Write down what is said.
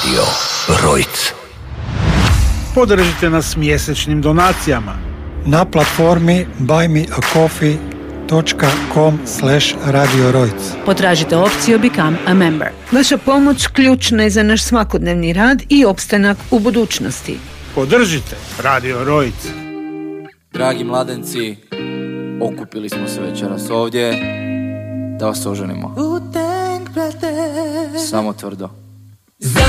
Radio Rojc. Podržite nas mjesečnim donacijama na platformi buymeacoffee.com/Radio Rojc. Potražite opciju Become a Member. Vaša pomoć ključna je za naš svakodnevni rad i opstanak u budućnosti. Podržite Radio Rojc. Dragi mladenci, okupili smo se večeras ovdje da vas oženimo. Samo tvrdo.